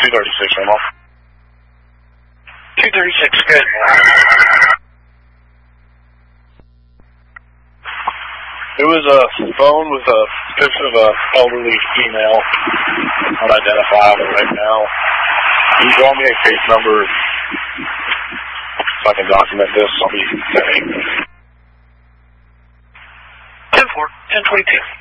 236, Remo. 236, good. It was a phone with a picture of an elderly female, unidentifiable right now. Can you draw me a case number so I can document this? I'll be saying. 10-4, 1022.